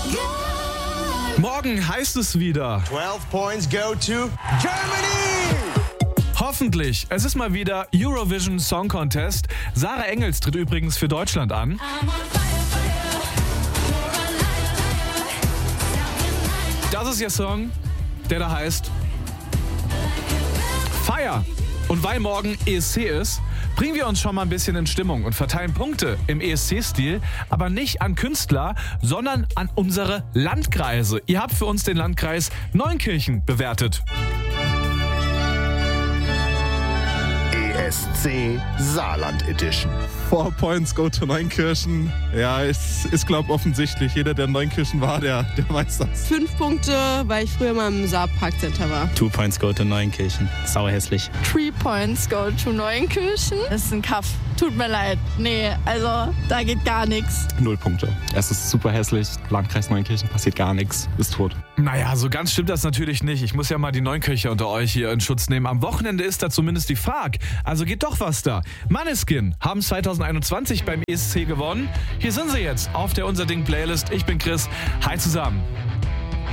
Morgen heißt es wieder. 12 points go to Germany! Hoffentlich. Es ist mal wieder Eurovision Song Contest. Sarah Engels tritt übrigens für Deutschland an. Das ist ihr Song, der da heißt Fire. Und weil morgen ESC ist, bringen wir uns schon mal ein bisschen in Stimmung und verteilen Punkte im ESC-Stil, aber nicht an Künstler, sondern an unsere Landkreise. Ihr habt für uns den Landkreis Neunkirchen bewertet. ESC Saarland Edition. 4 points go to Neunkirchen. Ja, es ist, glaube ich, offensichtlich. Jeder, der in Neunkirchen war, der weiß das. 5 Punkte, weil ich früher mal im Saar-Parkcenter war. 2 points go to Neunkirchen. Sauhässlich. 3 points go to Neunkirchen. Das ist ein Kaff. Tut mir leid. Nee, also da geht gar nichts. 0 Punkte. Es ist super hässlich. Landkreis Neunkirchen passiert gar nichts. Ist tot. Naja, so ganz stimmt das natürlich nicht. Ich muss ja mal die Neunkircher unter euch hier in Schutz nehmen. Am Wochenende ist da zumindest die FARC. Also geht doch was da. Måneskin haben 2021 beim ESC gewonnen. Hier sind sie jetzt auf der Unser Ding Playlist. Ich bin Chris. Hi zusammen.